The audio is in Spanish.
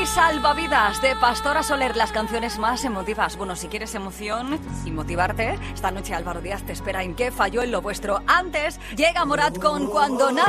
Salvavidas de Pastora Soler, las canciones más emotivas. Bueno, si quieres emoción y motivarte, esta noche Álvaro Díaz te espera en ¿Qué falló en lo vuestro? Antes llega Morat con Cuando nada